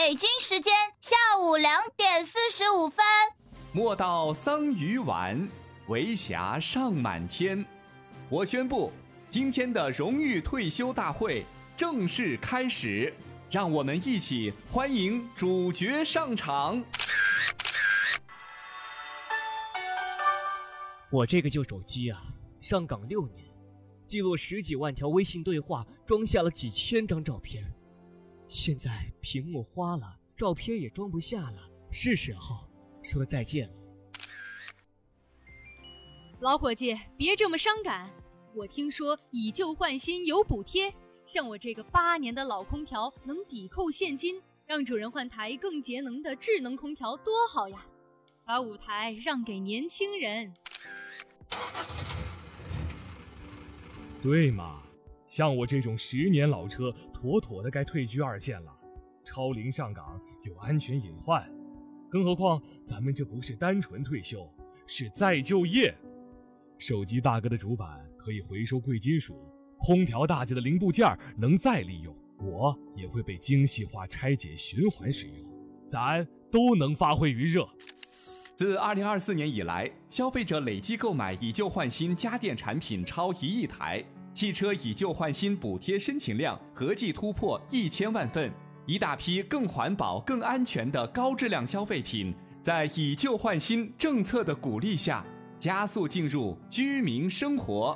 北京时间下午2:45。 莫道桑榆晚，为霞尚满天。我宣布，今天的荣誉退休大会正式开始，让我们一起欢迎主角上场。 我这个旧手机啊，上岗6年，记录10几万条微信对话，装下了几千张照片。现在屏幕花了，照片也装不下了，是时候说再见了。 老伙计，别这么伤感。我听说以旧换新有补贴，像我这个8年的老空调能抵扣现金，让主人换台更节能的智能空调多好呀！把舞台让给年轻人。 对嘛，像我这种10年老车，妥妥的该退居2线了。超龄上岗有安全隐患，更何况咱们这不是单纯退休，是再就业。手机大哥的主板可以回收贵金属，空调大姐的零部件能再利用，我也会被精细化拆解循环使用，咱都能发挥余热。 自2024年以来，消费者累计购买以旧换新家电产品超1亿台，汽车以旧换新补贴申请量合计突破1000万份，一大批更环保、更安全的高质量消费品，在以旧换新政策的鼓励下，加速进入居民生活。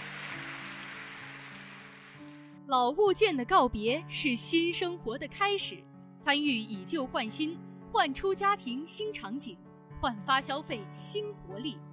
老物件的告别是新生活的开始，参与以旧换新，焕出家庭新场景，焕发消费新活力。